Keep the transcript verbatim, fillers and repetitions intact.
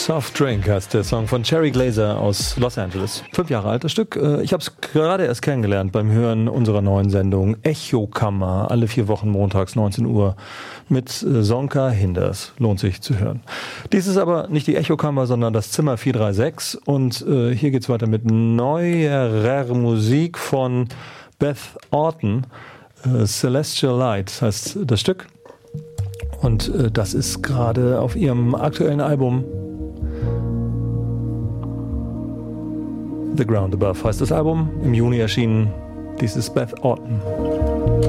Soft Drink heißt der Song von Cherry Glazer aus Los Angeles. Fünf Jahre alt das Stück. Ich habe es gerade erst kennengelernt beim Hören unserer neuen Sendung Echokammer. Alle vier Wochen montags neunzehn Uhr mit Sonka Hinders. Lohnt sich zu hören. Dies ist aber nicht die Echokammer, sondern das Zimmer vier drei sechs. Und äh, hier geht's weiter mit neuerer Musik von Beth Orton. Äh, Celestial Light heißt das Stück. Und äh, das ist gerade auf ihrem aktuellen Album The Ground Above heißt das Album, im Juni erschienen. Dies ist Beth Orton.